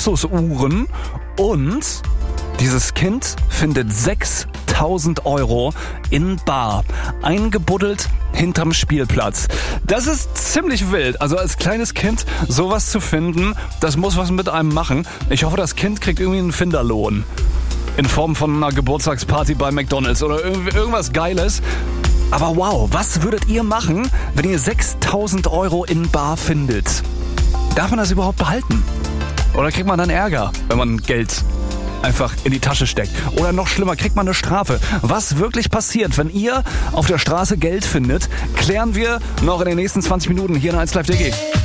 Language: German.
Luxusuhren und dieses Kind findet 6.000 € in bar, eingebuddelt hinterm Spielplatz. Das ist ziemlich wild. Also als kleines Kind sowas zu finden, das muss was mit einem machen. Ich hoffe, das Kind kriegt irgendwie einen Finderlohn. In Form von einer Geburtstagsparty bei McDonald's oder irgendwas Geiles. Aber wow, was würdet ihr machen, wenn ihr 6.000 € in bar findet? Darf man das überhaupt behalten? Oder kriegt man dann Ärger, wenn man Geld einfach in die Tasche steckt? Oder noch schlimmer, kriegt man eine Strafe? Was wirklich passiert, wenn ihr auf der Straße Geld findet, klären wir noch in den nächsten 20 Minuten hier in 1Live.de.